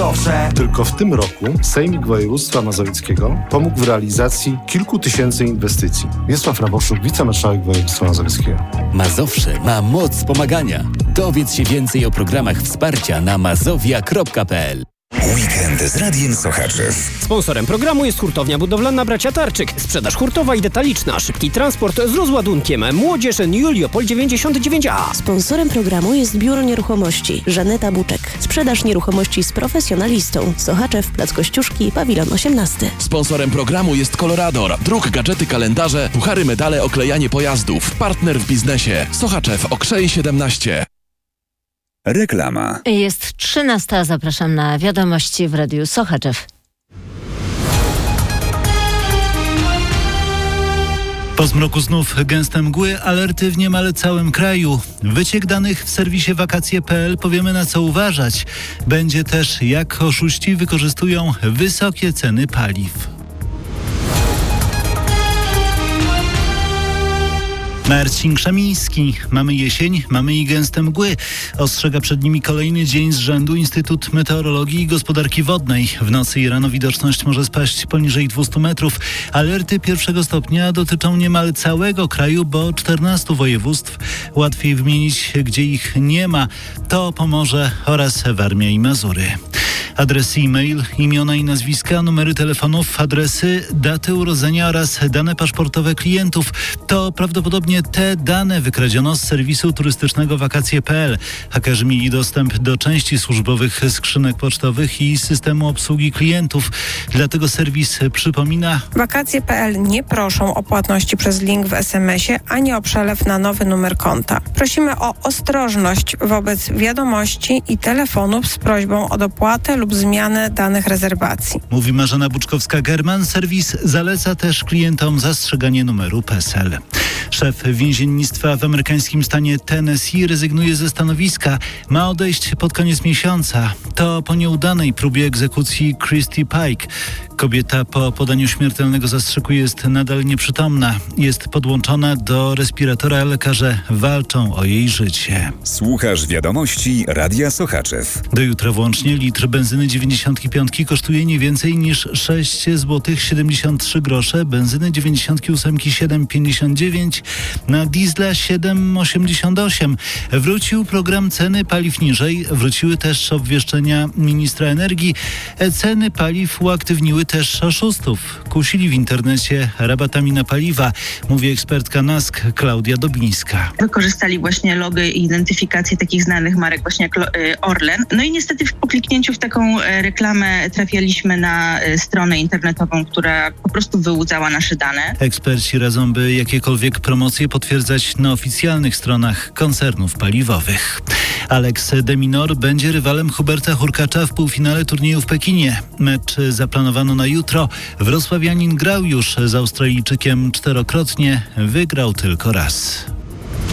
Mazowsze. Tylko w tym roku Sejmik Województwa Mazowieckiego pomógł w realizacji kilku tysięcy inwestycji. Wiesław Raboszuk, wicemarszałek województwa mazowieckiego. Mazowsze ma moc pomagania. Dowiedz się więcej o programach wsparcia na mazowia.pl. Weekend z Radiem Sochaczew. Sponsorem programu jest hurtownia budowlana Bracia Tarczyk. Sprzedaż hurtowa i detaliczna. Szybki transport z rozładunkiem. Młodzież Juliopol 99A. Sponsorem programu jest Biuro Nieruchomości Żaneta Buczek. Sprzedaż nieruchomości z profesjonalistą. Sochaczew, Plac Kościuszki, Pawilon 18. Sponsorem programu jest Colorador. Druk, gadżety, kalendarze, puchary, medale, oklejanie pojazdów. Partner w biznesie. Sochaczew, Okrzej 17. Reklama. Jest 13. Zapraszam na wiadomości w Radiu Sochaczew. Po zmroku znów gęste mgły, alerty w niemal całym kraju. Wyciek danych w serwisie wakacje.pl, powiemy na co uważać. Będzie też jak oszuści wykorzystują wysokie ceny paliw. Marcin Krzemiński. Mamy jesień, mamy i gęste mgły. Ostrzega przed nimi kolejny dzień z rzędu Instytut Meteorologii i Gospodarki Wodnej. W nocy i rano widoczność może spaść poniżej 200 metrów. Alerty pierwszego stopnia dotyczą niemal całego kraju, bo 14 województw. Łatwiej wymienić, gdzie ich nie ma. To Pomorze oraz Warmia i Mazury. Adres e-mail, imiona i nazwiska, numery telefonów, adresy, daty urodzenia oraz dane paszportowe klientów. To prawdopodobnie te dane wykradziono z serwisu turystycznego wakacje.pl. Hakerzy mieli dostęp do części służbowych skrzynek pocztowych i systemu obsługi klientów. Dlatego serwis przypomina: Wakacje.pl nie proszą o płatności przez link w SMS-ie, ani o przelew na nowy numer konta. Prosimy o ostrożność wobec wiadomości i telefonów z prośbą o dopłatę lub zmianę danych rezerwacji. Mówi Marzena Buczkowska-German. Serwis zaleca też klientom zastrzeganie numeru PESEL. Szef więziennictwa w amerykańskim stanie Tennessee rezygnuje ze stanowiska. Ma odejść pod koniec miesiąca. To po nieudanej próbie egzekucji Christy Pike. Kobieta po podaniu śmiertelnego zastrzyku jest nadal nieprzytomna. Jest podłączona do respiratora. Lekarze walczą o jej życie. Słuchasz wiadomości Radia Sochaczew. Do jutra włącznie litr benzyny 95 kosztuje nie więcej niż 6 zł 73 grosze, benzyny 98 7,59, na diesla 7,88. Wrócił program ceny paliw niżej, wróciły też obwieszczenia ministra energii. Ceny paliw uaktywniły też oszustów. Kusili w internecie rabatami na paliwa, mówi ekspertka NASK Klaudia Dobińska. Wykorzystali właśnie logo i identyfikację takich znanych marek właśnie jak Orlen. No i niestety po kliknięciu w taką reklamę trafialiśmy na stronę internetową, która po prostu wyłudzała nasze dane. Eksperci radzą, by jakiekolwiek promocje potwierdzać na oficjalnych stronach koncernów paliwowych. Alex de Minaur będzie rywalem Huberta Hurkacza w półfinale turnieju w Pekinie. Mecz zaplanowano na jutro. Wrocławianin grał już z Australijczykiem 4-krotnie, wygrał tylko raz.